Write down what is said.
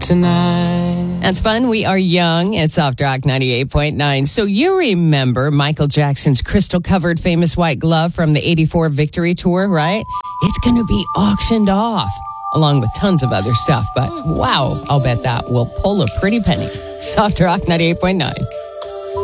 tonight. That's fun. We are young. It's Soft Rock 98.9. So you remember Michael Jackson's crystal-covered famous white glove from the 84 Victory Tour, right? It's going to be auctioned off, along with tons of other stuff. But wow, I'll bet that will pull a pretty penny. Soft Rock 98.9.